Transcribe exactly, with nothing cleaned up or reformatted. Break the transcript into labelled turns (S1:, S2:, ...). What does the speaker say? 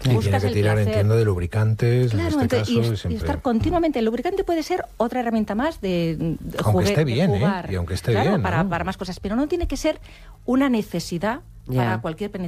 S1: Sí,
S2: buscas
S1: tiene que
S2: el
S1: tirar,
S2: placer.
S1: entiendo, de lubricantes,
S2: Claro,
S1: en este
S2: entonces,
S1: caso.
S2: y,
S1: y
S2: es- y
S1: siempre...
S2: estar continuamente. El lubricante puede ser otra herramienta más de, de
S1: Aunque
S2: jugue-
S1: esté
S2: de
S1: bien, ¿eh?
S2: jugar.
S1: Y aunque esté
S2: Claro,
S1: bien,
S2: para,
S1: ¿no?
S2: para más cosas, pero no tiene que ser una necesidad
S3: Ya.
S2: para cualquier penetración.